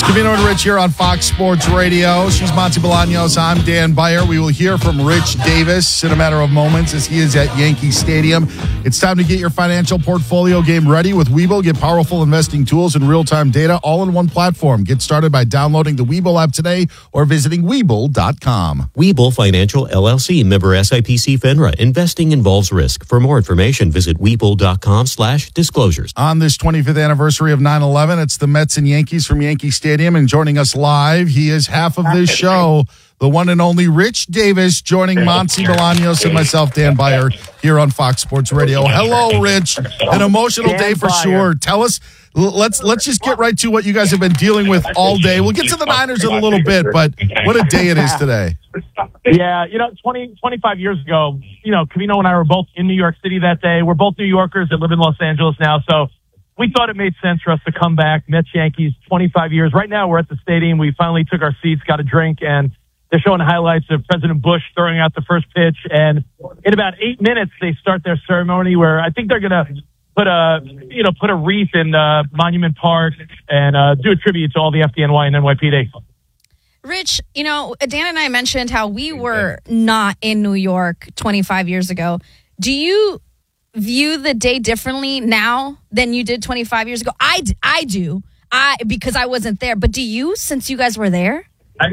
Covino and Rich here on Fox Sports Radio. She's Monty Bolaños. I'm Dan Beyer. We will hear from Rich Davis in a matter of moments as he is at Yankee Stadium. It's time to get your financial portfolio game ready with Webull. Get powerful investing tools and real-time data all in one platform. Get started by downloading the Webull app today or visiting Webull.com. Webull Financial LLC, member SIPC FINRA. Investing involves risk. For more information, visit Webull.com/disclosures. On this 25th anniversary of 9/11, it's the Mets and Yankees from Yankee Stadium. And joining us live, he is half of this show, the one and only Rich Davis, joining Monty Bolaños and myself, Dan Beyer, here on Fox Sports Radio. Hello, Rich. An emotional day for sure. Tell us, let's just get right to what you guys have been dealing with all day. We'll get to the Niners in a little bit, but what a day it is today. Yeah, 25 years ago, Covino and I were both in New York City that day. We're both New Yorkers that live in Los Angeles now, so we thought it made sense for us to come back. Mets, Yankees, 25 years. Right now, we're at the stadium. We finally took our seats, got a drink, and they're showing highlights of President Bush throwing out the first pitch. And in about 8 minutes, they start their ceremony where I think they're going to put a wreath in Monument Park and do a tribute to all the FDNY and NYPD. Rich, Dan and I mentioned how we were not in New York 25 years ago. Do you view the day differently now than you did 25 years ago? I do, because I wasn't there. But do you, since you guys were there?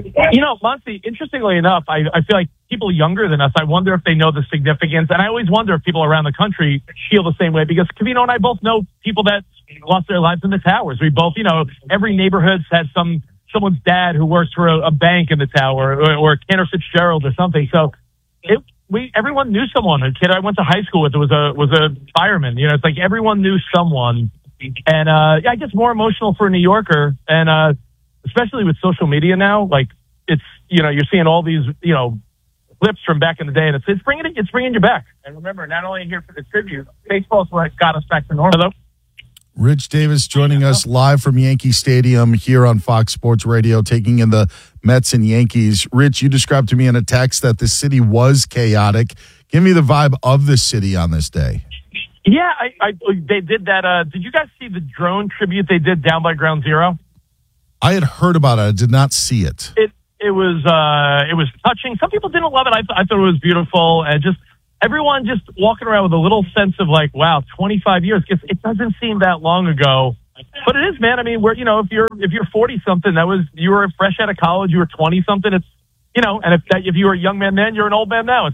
Monty, interestingly enough, I feel like people younger than us, I wonder if they know the significance. And I always wonder if people around the country feel the same way, because Covino and I both know people that lost their lives in the towers. We both, every neighborhood has someone's dad who works for a bank in the tower or Cantor Fitzgerald or something. So everyone knew someone. A kid I went to high school with was a fireman. It's like everyone knew someone. And I guess more emotional for a New Yorker, and especially with social media now. Like it's you're seeing all these clips from back in the day, and it's bringing you back. And remember, not only here for the tribute, baseball's what got us back to normal. Hello? Rich Davis joining us live from Yankee Stadium here on Fox Sports Radio, taking in the Mets and Yankees. Rich, you described to me in a text that the city was chaotic. Give me the vibe of the city on this day. Yeah, they did that. Did you guys see the drone tribute they did down by Ground Zero? I had heard about it. I did not see it. It was touching. Some people didn't love it. I thought it was beautiful. And everyone just walking around with a little sense of like, wow, 25 years. It doesn't seem that long ago, but it is, man. I mean, if you're 40 something, you were fresh out of college, you were 20 something. It's, and if you were a young man then, you're an old man now.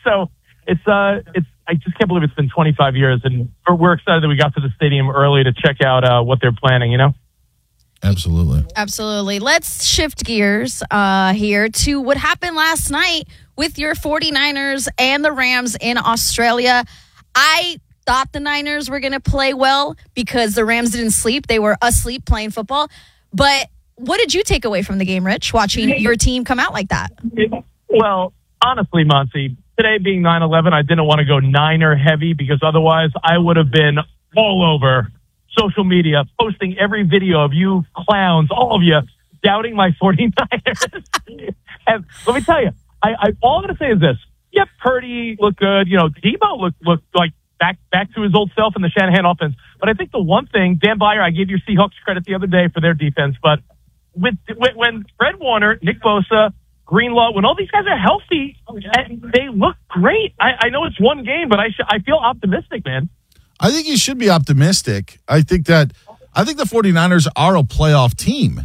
I just can't believe it's been 25 years, and we're excited that we got to the stadium early to check out what they're planning. Absolutely. Let's shift gears here to what happened last night with your 49ers and the Rams in Australia. I thought the Niners were going to play well because the Rams didn't sleep. They were asleep playing football. But what did you take away from the game, Rich, watching your team come out like that? Well, honestly, Monty, today being 9/11, I didn't want to go Niner heavy because otherwise I would have been all over social media, posting every video of you clowns, all of you, doubting my 49ers. And let me tell you, all I'm going to say is this. Yep, Purdy looked good. Debo looked like back to his old self in the Shanahan offense. But I think the one thing, Dan Beyer, I gave your Seahawks credit the other day for their defense. But when Fred Warner, Nick Bosa, Greenlaw, when all these guys are healthy, they look great. I know it's one game, but I feel optimistic, man. I think you should be optimistic. I think the 49ers are a playoff team.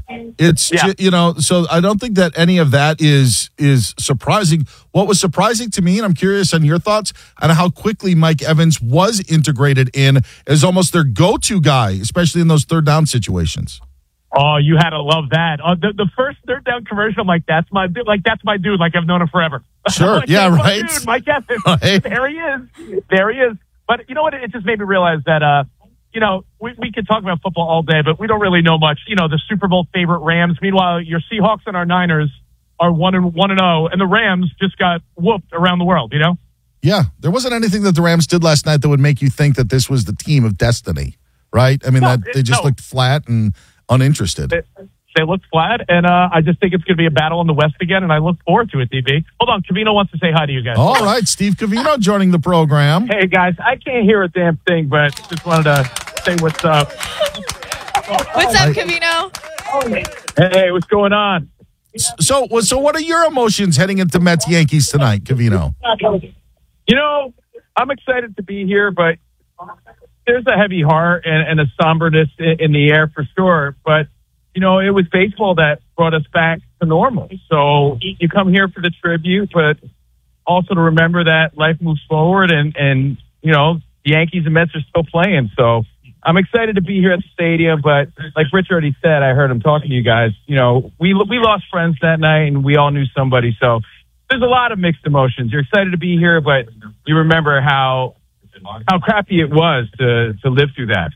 So I don't think that any of that is surprising. What was surprising to me, and I'm curious on your thoughts on how quickly Mike Evans was integrated in as almost their go-to guy, especially in those third down situations. Oh, you had to love that. The first third down commercial, I'm like, that's my dude. Like I've known him forever. Sure. Yeah, right. Dude, Mike Evans. Right. There he is. But you know what? It just made me realize that, we could talk about football all day, but we don't really know much. The Super Bowl favorite Rams. Meanwhile, your Seahawks and our Niners are 1-0, and the Rams just got whooped around the world, Yeah. There wasn't anything that the Rams did last night that would make you think that this was the team of destiny, right? I mean, they just looked flat and uninterested. They look flat, and I just think it's going to be a battle in the West again, and I look forward to it, DB. Hold on, Covino wants to say hi to you guys. All right, Steve Covino joining the program. Hey, guys, I can't hear a damn thing, but just wanted to say what's up. What's up, Covino? Hey, what's going on? So what are your emotions heading into Mets Yankees tonight, Covino? You know, I'm excited to be here, but there's a heavy heart and a somberness in the air for sure. But, you know, it was baseball that brought us back to normal. So you come here for the tribute, but also to remember that life moves forward and you know, the Yankees and Mets are still playing. So I'm excited to be here at the stadium. But like Rich already said, I heard him talking to you guys. You know, we lost friends that night and we all knew somebody. So there's a lot of mixed emotions. You're excited to be here, but you remember how crappy it was to live through that.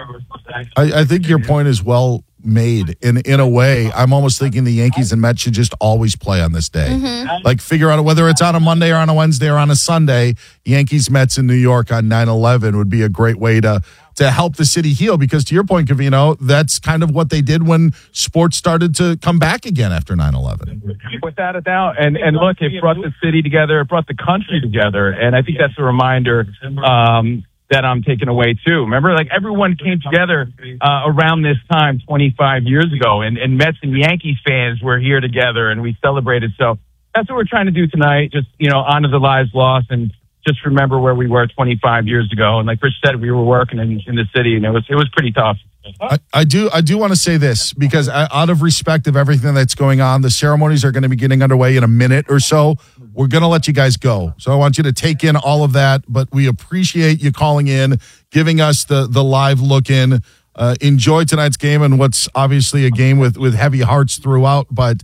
I think your point is well made. In a way, I'm almost thinking the Yankees and Mets should just always play on this day. Like figure out whether it's on a Monday or on a Wednesday or on a Sunday, Yankees Mets in New York on 9/11 would be a great way to help the city heal. Because to your point, Covino, that's kind of what they did when sports started to come back again after 9/11. Without a doubt. And look, it brought the city together. It brought the country together. And I think that's a reminder that I'm taking away too. Remember, like everyone came together around this time 25 years ago, and Mets and Yankees fans were here together and we celebrated. So that's what we're trying to do tonight. Just, you know, honor the lives lost and just remember where we were 25 years ago. And like Rich said, we were working in the city and it was pretty tough. I do want to say this because out of respect of everything that's going on, the ceremonies are going to be getting underway in a minute or so. We're going to let you guys go. So I want you to take in all of that, but we appreciate you calling in, giving us the live look in. Enjoy tonight's game and what's obviously a game with heavy hearts throughout, but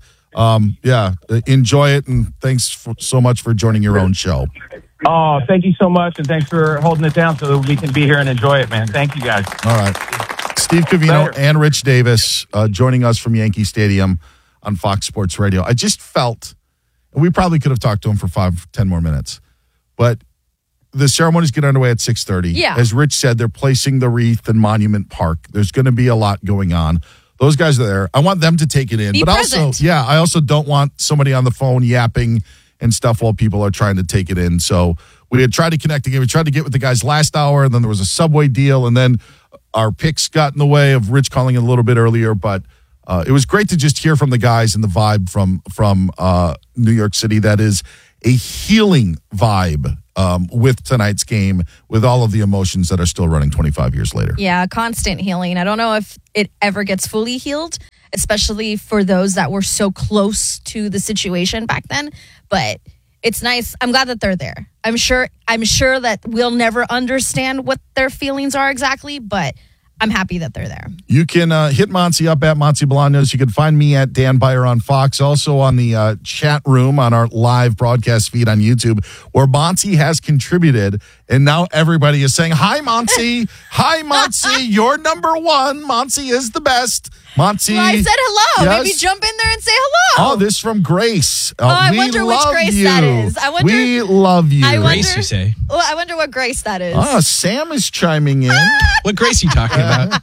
enjoy it. And thanks so much for joining your own show. Oh, thank you so much. And thanks for holding it down so that we can be here and enjoy it, man. Thank you guys. All right. Steve Covino and Rich Davis joining us from Yankee Stadium on Fox Sports Radio. I just felt, and we probably could have talked to him for 5-10 more minutes, but the ceremonies get underway at 6:30. Yeah. As Rich said, they're placing the wreath in Monument Park. There's going to be a lot going on. Those guys are there. I want them to take it in. Be but present. also, I also don't want somebody on the phone yapping and stuff while people are trying to take it in. So we had tried to connect again. We tried to get with the guys last hour, and then there was a Subway deal, and then our picks got in the way of Rich calling in a little bit earlier. But it was great to just hear from the guys and the vibe from New York City. That is a healing vibe with tonight's game, with all of the emotions that are still running 25 years later. Yeah, constant healing. I don't know if it ever gets fully healed, especially for those that were so close to the situation back then. But it's nice. I'm glad that they're there. I'm sure that we'll never understand what their feelings are exactly, but I'm happy that they're there. You can hit Monty up at Monty Bolaños. You can find me at Dan Beyer on Fox. Also on the chat room on our live broadcast feed on YouTube, where Monty has contributed. And now everybody is saying, hi, Monty. Hi, Monty. You're number one. Monty is the best. Monty. Well, I said hello. Yes. Maybe jump in there and say hello. Oh, this from Grace. I wonder which Grace you. that is. We love you. Grace, you say? Well, I wonder what Grace that is. Oh, Sam is chiming in. What Grace are you talking about?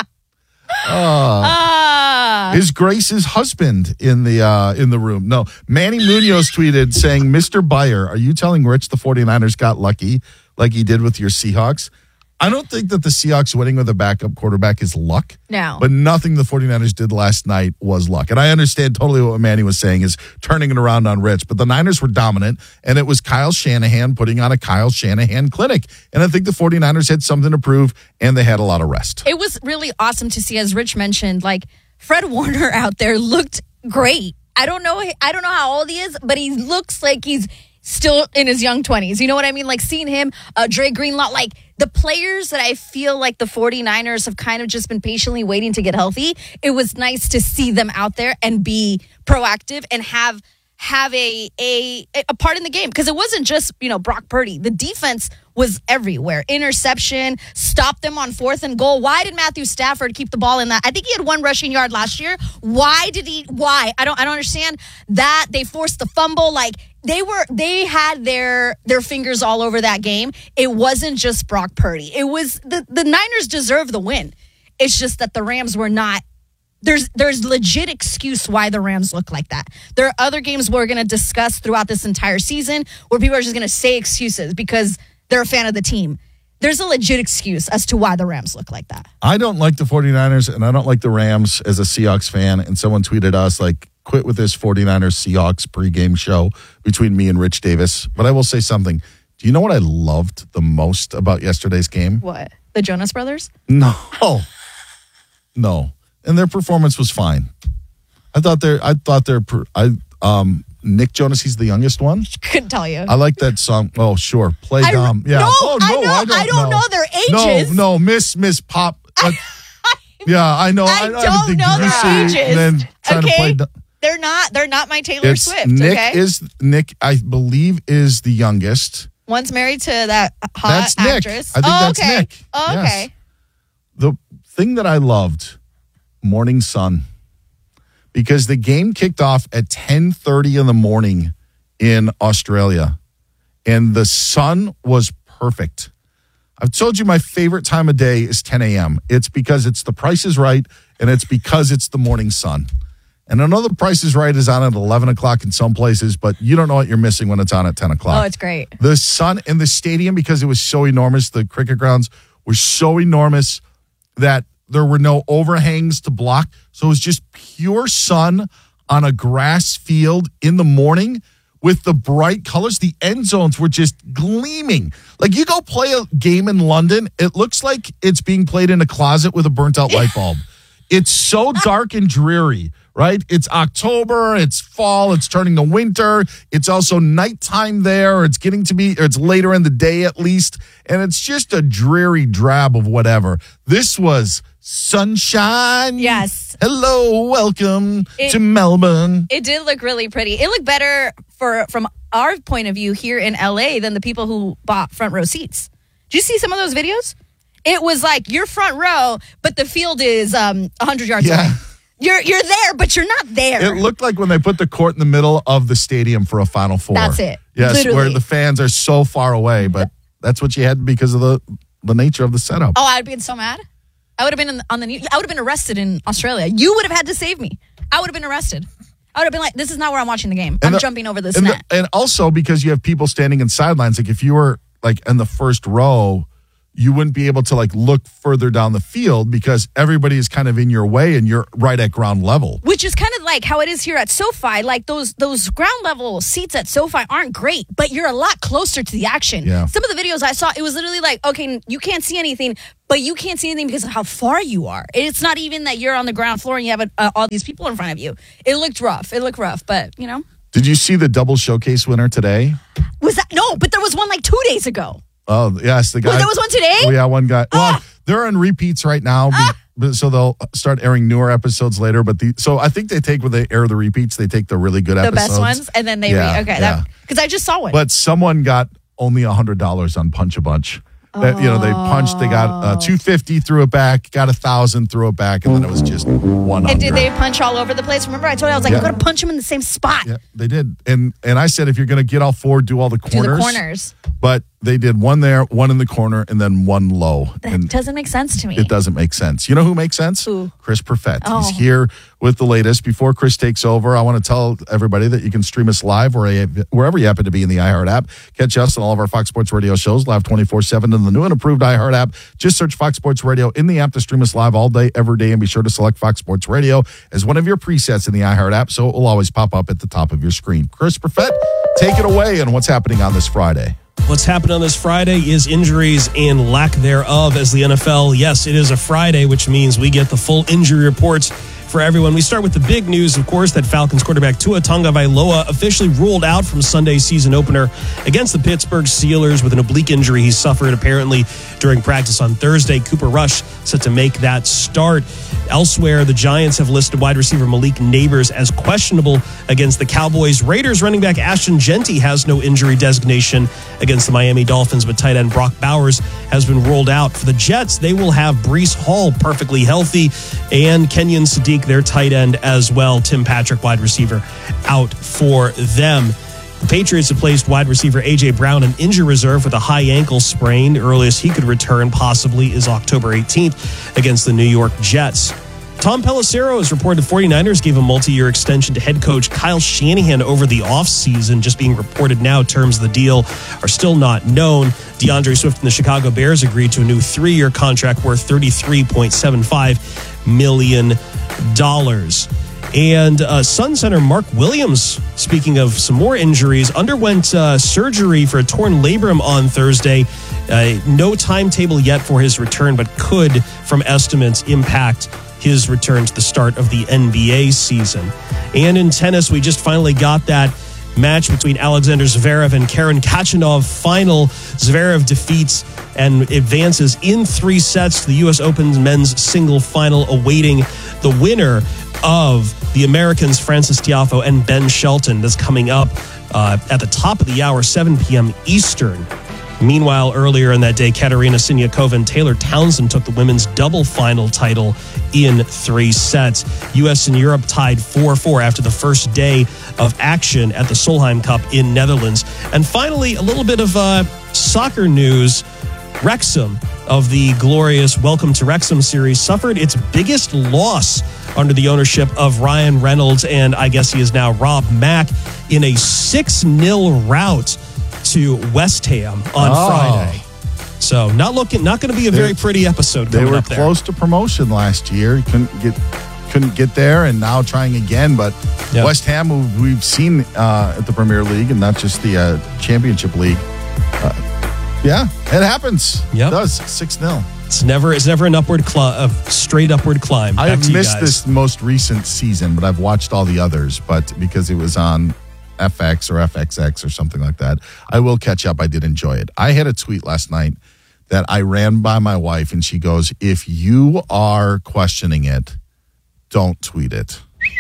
Is Grace's husband in the room? No. Manny Munoz tweeted saying, Mr. Beyer, are you telling Rich the 49ers got lucky like he did with your Seahawks? I don't think that the Seahawks winning with a backup quarterback is luck. No. But nothing the 49ers did last night was luck. And I understand totally what Manny was saying is turning it around on Rich. But the Niners were dominant, and it was Kyle Shanahan putting on a Kyle Shanahan clinic. And I think the 49ers had something to prove, and they had a lot of rest. It was really awesome to see, as Rich mentioned, like Fred Warner out there looked great. I don't know how old he is, but he looks like he's still in his young 20s. You know what I mean? Like seeing him, Dre Greenlaw, like the players that I feel like the 49ers have kind of just been patiently waiting to get healthy. It was nice to see them out there and be proactive and have a part in the game, because it wasn't just, Brock Purdy. The defense was everywhere. Interception, stopped them on 4th and goal. Why did Matthew Stafford keep the ball in that? I think he had 1 rushing yard last year. Why? I don't understand that. They forced the fumble. Like they had their fingers all over that game. It wasn't just Brock Purdy. It was the Niners deserve the win. It's just that the Rams were not. There's legit excuse why the Rams look like that. There are other games we're going to discuss throughout this entire season where people are just going to say excuses because they're a fan of the team. there's a legit excuse as to why the Rams look like that. I don't like the 49ers, and I don't like the Rams as a Seahawks fan. And someone tweeted us, like, quit with this 49ers Seahawks pregame show between me and Rich Davis. But I will say something. Do you know what I loved the most about yesterday's game? What? The Jonas Brothers? No. And their performance was fine. Nick Jonas, he's the youngest one. Couldn't tell you. I like that song. Oh, sure. Play Dumb. Yeah. No, oh, no, I don't know their ages. No, Miss Pop. Yeah, I know. I don't know their ages. And then trying to play They're not my Taylor Swift. Nick, I believe, is the youngest. One's married to that hot actress. I think that's Nick. Oh, okay. Yes. The thing that I loved, Morning Sun, because the game kicked off at 10:30 in the morning in Australia, and the sun was perfect. I've told you my favorite time of day is 10 a.m. It's because it's The Price is Right, and it's because it's the morning sun. And I know The Price is Right is on at 11 o'clock in some places, but you don't know what you're missing when it's on at 10 o'clock. Oh, it's great. The sun in the stadium, because it was so enormous, the cricket grounds were so enormous that there were no overhangs to block. So it was just pure sun on a grass field in the morning with the bright colors. The end zones were just gleaming. Like, you go play a game in London, it looks like it's being played in a closet with a burnt out light bulb. It's so dark and dreary, right? It's October, it's fall, it's turning to winter. It's also nighttime there. It's it's later in the day at least. And it's just a dreary drab of whatever. This was sunshine. Yes. Hello, welcome to Melbourne. It did look really pretty. It looked better from our point of view here in LA than the people who bought front row seats. Did you see some of those videos? It was like your front row, but the field is 100 yards away. You're there, but you're not there. It looked like when they put the court in the middle of the stadium for a Final Four. That's it. Yes, literally. Where the fans are so far away, but that's what you had because of the nature of the setup. Oh, I'd been so mad. I would have been on the news. I would have been arrested in Australia. You would have had to save me. I would have been arrested. I would have been like, this is not where I'm watching the game. I'm jumping over this net. And also because you have people standing in sidelines, like if you were like in the first row, you wouldn't be able to like look further down the field because everybody is kind of in your way and you're right at ground level. Which is kind of like how it is here at SoFi. Like those ground level seats at SoFi aren't great, but you're a lot closer to the action. Yeah. Some of the videos I saw, it was literally like, okay, you can't see anything, but you can't see anything because of how far you are. It's not even that you're on the ground floor and you have all these people in front of you. It looked rough, but you know. Did you see the double showcase winner today? Was that? No, but there was one like 2 days ago. Oh, yes. The guy. There was one today? Oh, yeah, one guy. Well, they're on repeats right now, so they'll start airing newer episodes later. But so I think when they air the repeats, they take the really good episodes. The best ones, and then they because I just saw one. But someone got only $100 on Punch a Bunch. They punched, they got $250, threw it back, got $1,000, threw it back, and then it was just $100. And did they punch all over the place? Remember, I told you, I was like, you got to punch them in the same spot. Yeah, they did. And I said, if you're going to get all four, do all the corners. Do the corners. But they did one there, one in the corner, and then one low. That doesn't make sense to me. It doesn't make sense. You know who makes sense? Who? Chris Perfett. Oh. He's here with the latest. Before Chris takes over, I want to tell everybody that you can stream us live wherever you happen to be in the iHeart app. Catch us on all of our Fox Sports Radio shows live 24/7 in the new and improved iHeart app. Just search Fox Sports Radio in the app to stream us live all day, every day, and be sure to select Fox Sports Radio as one of your presets in the iHeart app, so it will always pop up at the top of your screen. Chris Perfett, take it away and what's happening on this Friday. What's happened on this Friday is injuries and lack thereof as the NFL. Yes, it is a Friday, which means we get the full injury reports for everyone. We start with the big news, of course, that Falcons quarterback Tua Tagovailoa officially ruled out from Sunday's season opener against the Pittsburgh Steelers with an oblique injury he suffered apparently during practice on Thursday. Cooper Rush set to make that start. Elsewhere, the Giants have listed wide receiver Malik Nabers as questionable against the Cowboys. Raiders running back Ashton Genty has no injury designation against the Miami Dolphins, but tight end Brock Bowers has been ruled out. For the Jets, they will have Breece Hall perfectly healthy and Kenyon Sadiq, their tight end as well. Tim Patrick, wide receiver, out for them. The Patriots have placed wide receiver A.J. Brown in injury reserve with a high ankle sprain. The earliest he could return possibly is October 18th against the New York Jets. Tom Pelissero is reported 49ers gave a multi-year extension to head coach Kyle Shanahan over the offseason, just being reported now. Terms of the deal are still not known. DeAndre Swift and the Chicago Bears agreed to a new 3-year contract worth $33.75 million. And Sun center Mark Williams, speaking of some more injuries, underwent surgery for a torn labrum on Thursday. No timetable yet for his return, but could, from estimates, impact his return to the start of the NBA season. And in tennis, we just finally got that match between Alexander Zverev and Karen Khachanov final. Zverev defeats and advances in 3 sets to the U.S. Open men's single final, awaiting the winner of the Americans Francis Tiafoe and Ben Shelton. That's coming up at the top of the hour, 7 p.m. Eastern. Meanwhile, earlier in that day, Katerina Siniakova and Taylor Townsend took the women's double final title in 3 sets. U.S. and Europe tied 4-4 after the first day of action at the Solheim Cup in Netherlands. And finally, a little bit of soccer news. Wrexham of the glorious Welcome to Wrexham series suffered its biggest loss under the ownership of Ryan Reynolds, and I guess he is now Rob Mack, in a 6-0 rout to West Ham on Friday. So not going to be a very pretty episode. They were up there. close to promotion last year. Couldn't get there, and now trying again. But Yep. West Ham, who we've seen at the Premier League and not just the Championship League. Yeah, it happens. Yep. It does. 6-0. It's never an straight upward climb. I Back have to you missed guys. this most recent season, but I've watched all the others. But because it was on FX or FXX or something like that, I will catch up. I did enjoy it. I had a tweet last night that I ran by my wife, and she goes, "If you are questioning it, don't tweet it."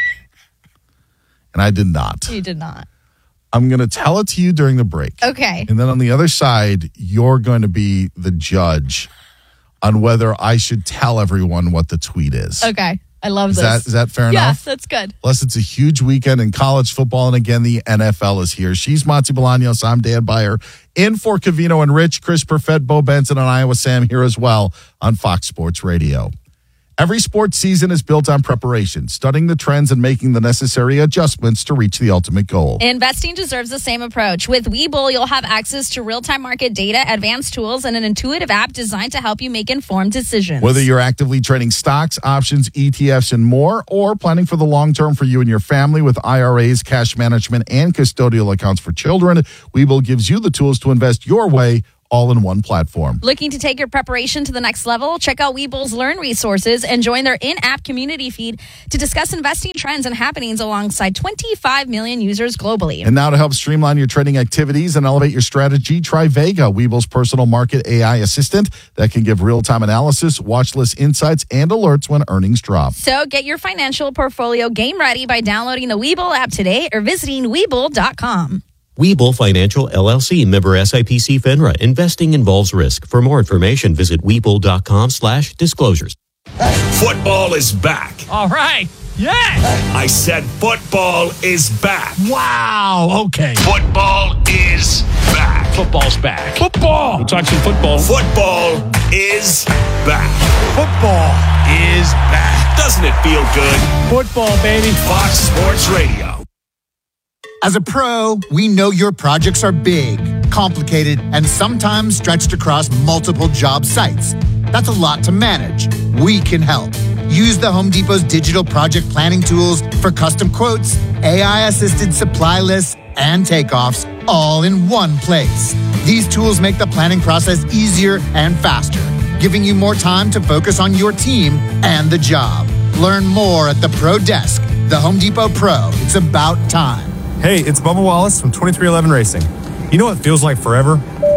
And I did not. You did not. I'm going to tell it to you during the break. Okay. And then on the other side, you're going to be the judge on whether I should tell everyone what the tweet is. Okay. I love Is this. that fair Yeah, enough? that's good. Plus, it's a huge weekend in college football. And again, the NFL is here. She's Monty Bolaños. I'm Dan Byer. In for Covino and Rich, Chris Perfett, Bo Benson, and Iowa Sam here as well on Fox Sports Radio. Every sports season is built on preparation, studying the trends and making the necessary adjustments to reach the ultimate goal. Investing deserves the same approach. With Webull, you'll have access to real-time market data, advanced tools, and an intuitive app designed to help you make informed decisions. Whether you're actively trading stocks, options, ETFs, and more, or planning for the long term for you and your family with IRAs, cash management, and custodial accounts for children, Webull gives you the tools to invest your way, all in one platform. Looking to take your preparation to the next level? Check out Webull's Learn resources and join their in-app community feed to discuss investing trends and happenings alongside 25 million users globally. And now to help streamline your trading activities and elevate your strategy, try Vega, Webull's personal market AI assistant that can give real-time analysis, watch list insights, and alerts when earnings drop. So get your financial portfolio game ready by downloading the Webull app today or visiting Webull.com. Webull Financial LLC, member SIPC FINRA. Investing involves risk. For more information, visit Webull.com/disclosures. Football is back. All right. Yeah. I said football is back. Wow. Okay. Football is back. Football's back. Football. We'll talk some football. Football is back. Football is back. Doesn't it feel good? Football, baby. Fox Sports Radio. As a pro, we know your projects are big, complicated, and sometimes stretched across multiple job sites. That's a lot to manage. We can help. Use the Home Depot's digital project planning tools for custom quotes, AI-assisted supply lists, and takeoffs, all in one place. These tools make the planning process easier and faster, giving you more time to focus on your team and the job. Learn more at the Pro Desk. The Home Depot Pro. It's about time. Hey, it's Bubba Wallace from 2311 Racing. You know what feels like forever?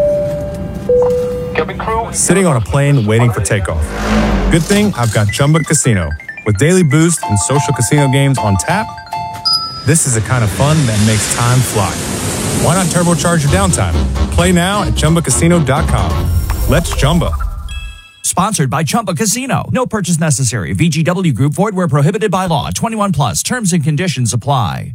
Sitting on a plane waiting for takeoff. Good thing I've got Chumba Casino. With daily boost and social casino games on tap, this is the kind of fun that makes time fly. Why not turbocharge your downtime? Play now at ChumbaCasino.com. Let's Chumba. Sponsored by Chumba Casino. No purchase necessary. VGW Group. Void where prohibited by law. 21 plus. Terms and conditions apply.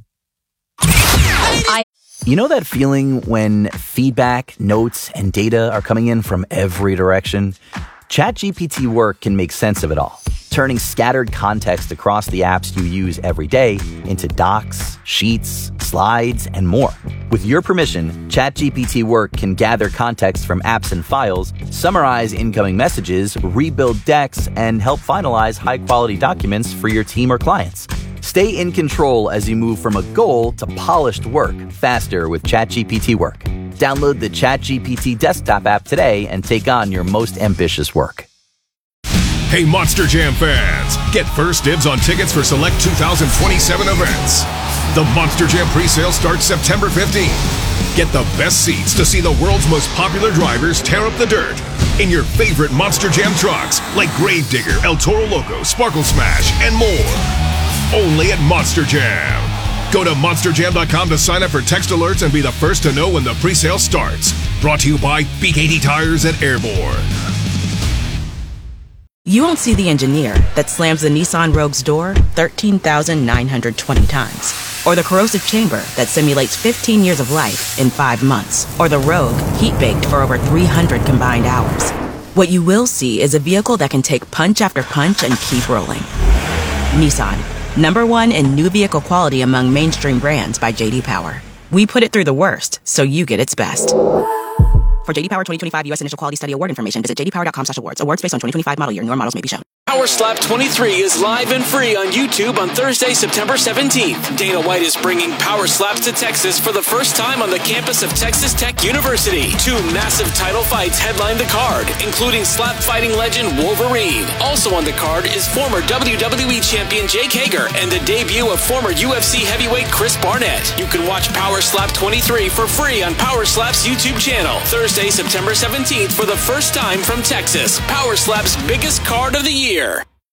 You know that feeling when feedback, notes, and data are coming in from every direction? ChatGPT Work can make sense of it all. turning scattered context across the apps you use every day into docs, sheets, slides, and more. With your permission, ChatGPT Work can gather context from apps and files, summarize incoming messages, rebuild decks, and help finalize high-quality documents for your team or clients. Stay in control as you move from a goal to polished work faster with ChatGPT Work. Download the ChatGPT desktop app today and take on your most ambitious work. Hey, Monster Jam fans! Get first dibs on tickets for select 2027 events. The Monster Jam presale starts September 15th. Get the best seats to see the world's most popular drivers tear up the dirt in your favorite Monster Jam trucks like Gravedigger, El Toro Loco, Sparkle Smash, and more. Only at Monster Jam. Go to monsterjam.com to sign up for text alerts and be the first to know when the presale starts. Brought to you by BKT Tires and Airborne. You won't see the engineer that slams the Nissan Rogue's door 13,920 times. Or the corrosive chamber that simulates 15 years of life in 5 months. Or the Rogue heat-baked for over 300 combined hours. What you will see is a vehicle that can take punch after punch and keep rolling. Nissan, #1 in new vehicle quality among mainstream brands by J.D. Power. We put it through the worst, so you get its best. For J.D. Power 2025 U.S. Initial Quality Study Award information, visit jdpower.com/awards. Awards based on 2025 model year. Newer models may be shown. Power Slap 23 is live and free on YouTube on Thursday, September 17th. Dana White is bringing Power Slaps to Texas for the first time on the campus of Texas Tech University. 2 massive title fights headline the card, including slap fighting legend Wolverine. Also on the card is former WWE champion Jake Hager and the debut of former UFC heavyweight Chris Barnett. You can watch Power Slap 23 for free on Power Slap's YouTube channel. Thursday, September 17th for the first time from Texas. Power Slap's biggest card of the year.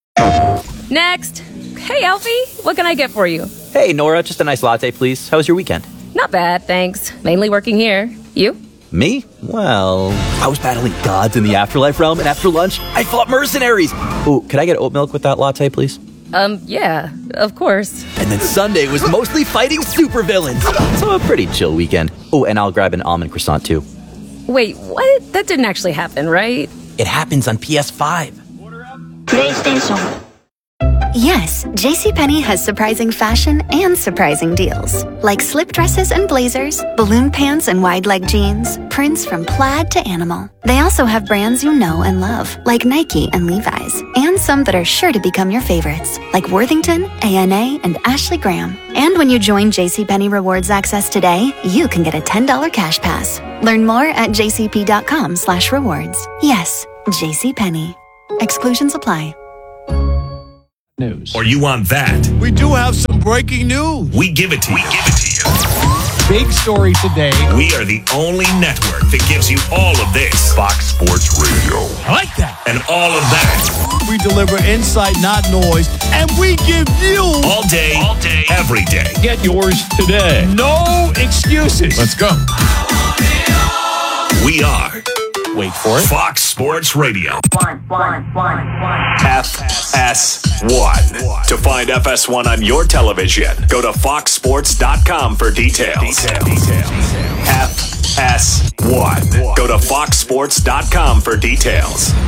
Next. Hey, Alfie, what can I get for you? Hey, Nora, just a nice latte, please. How was your weekend? Not bad, thanks. Mainly working here. You? Me? Well, I was battling gods in the afterlife realm, and after lunch, I fought mercenaries. Ooh, could I get oat milk with that latte, please? Yeah, of course. And then Sunday was mostly fighting supervillains. So a pretty chill weekend. Oh, and I'll grab an almond croissant, too. Wait, what? That didn't actually happen, right? It happens on PS5. PlayStation. Yes, JCPenney has surprising fashion and surprising deals. Like slip dresses and blazers, balloon pants and wide leg jeans, prints from plaid to animal. They also have brands you know and love, like Nike and Levi's, and some that are sure to become your favorites, like Worthington, ANA, and Ashley Graham. And when you join JCPenney Rewards Access today, you can get a $10 cash pass. Learn more at jcp.com/rewards. Yes, JCPenney. Exclusions apply. News. Or you want that? We do have some breaking news. We give it to you. Big story today. We are the only network that gives you all of this. Fox Sports Radio. I like that. And all of that. We deliver insight, not noise. And we give you all day, every day. Get yours today. No excuses. Let's go. We are. Wait for it. Fox Sports Radio. FS1. To find FS1 on your television, go to foxsports.com for details. FS1. Go to foxsports.com for details.